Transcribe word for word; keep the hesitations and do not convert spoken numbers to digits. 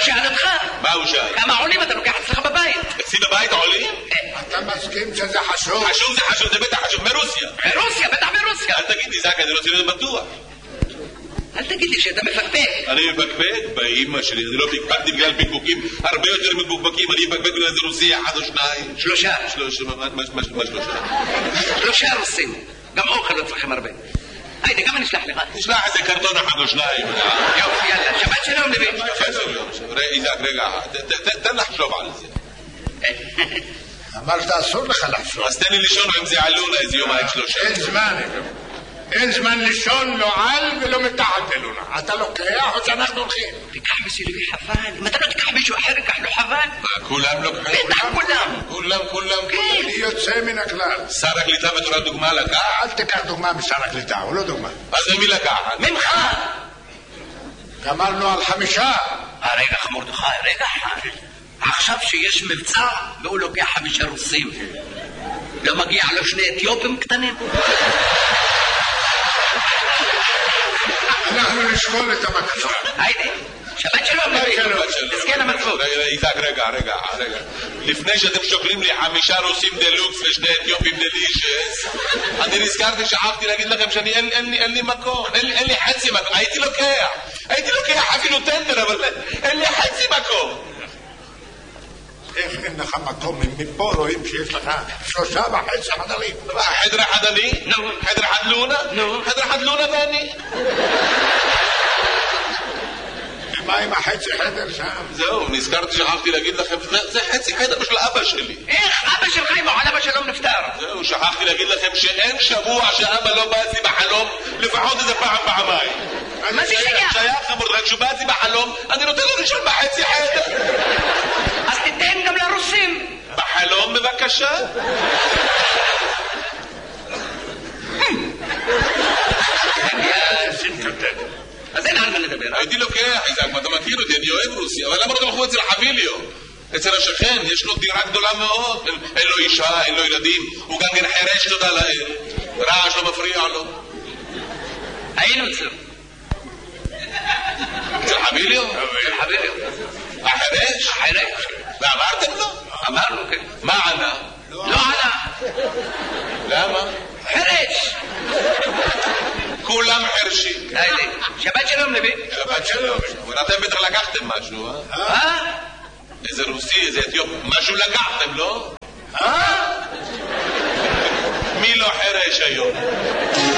שאל אותך. מה הוא שאל? כמה עולים אתה לוקח אצלך בבית? אצלי בבית עולים? אתה מסכים שזה חשוב? חשוב זה חשוב, זה בטח חשוב, מרוסיה. מרוסיה, בטח מרוסיה. אל תגיד לי, זק, אני רוצה להיות בטוח. אל תגיד לי שאתה מפקפק. אני מפקפק באמא שלי, אני לא פקפקתי בגלל פקפוקים הרבה יותר מפוקפקים, אני מפקפק בגלל זה רוסי אחד או שניים. שלושה. שלושה, מה שלושה? שלושה רוסים, גם אוכל לא צריכים הרבה. היידה, גם אני אשלח לך. תשלח איזה קרטון אחד או שניים. יופי, יאללה, שבת שלום לוי. שבת שלום. איזק, רגע, תן לחשוב על זה. אמרת אסור לך לחשוב. אז תן לי לישון עם זה עלונה איזה יומיים שלושה. אין זמן, אין זמן לישון, לא על ולא מתחת אלונה. אתה לוקח או שאנחנו הולכים? תיקח מסי לוי חבל. אם אתה לא תיקח מישהו אחר, תיקח לו חבל. כולם לוקחים? בטח כולם. כולם, כולם. אני יוצא מן הכלל. שר הקליטה בתור הדוגמה לקח? אל תיקח דוגמה משר הקליטה, הוא לא דוגמה. אז ממי לקחת? ממך. גמרנו על חמישה. רגע חמורדכי, רגע אחד. עכשיו שיש מבצע והוא לוקח חמישה רוסים, לא מגיע לו שני אתיופים קטנים? אנחנו נשקול את הבקשה. היידה, שבת שלום לוי. תזכן המצוות. איתק, רגע, רגע, רגע. לפני שאתם שוקלים לי חמישה רוסים דלוקס ושני אתיופים דלישס, אני נזכרתי, שכחתי להגיד לכם שאני אין לי מקום, אין לי חצי מקום. הייתי לוקח, הייתי לוקח אפילו טנדר, אבל אין לי חצי מקום. איך אין לך מקום? מפה רואים שיש לך שלושה וחצי חדרים. חדר אחד אני? נו. חדר אחד לונה? נו. חדר אחד לונה ואני? מה עם החצי חדר שם? זהו, נזכרתי, שכחתי להגיד לכם, זה חצי חדר של אבא שלי. איך אבא שלך אם הוא על אבא שלום נפטר? זהו, שכחתי להגיד לכם שאין שבוע שאבא לא בא אצלי בחלום, לפחות איזה פעם פעמיים. מה זה שייך? שייך חמור, רק שהוא בא אצלי בחלום, אני נותן לו לישון בחצי חדר. אז תיתן גם לרוסים. בחלום בבקשה. אז אין על מה לדבר. הייתי לוקח, איזק, אתה מכיר אותי, אני אוהב רוסיה, אבל למה לא תלכו אצל חביליו? אצל השכן, יש לו דירה גדולה מאוד, אין לו אישה, אין לו ילדים, הוא גם כן חרש תודה לאל, רעש לא מפריע לו. היינו אצלו. אצל חביליו? אצל חביליו. החרש? החרש. ואמרתם לו? אמרנו, כן. מה ענה? לא ענה. למה? חרש. כולם חרשים. היידה, שבת שלום לוי. שבת שלום. אבל אתם בטח לקחתם משהו, אה? אה? איזה רוסי, איזה אתיופי, משהו לקחתם, לא? אה? מי לא חרש היום?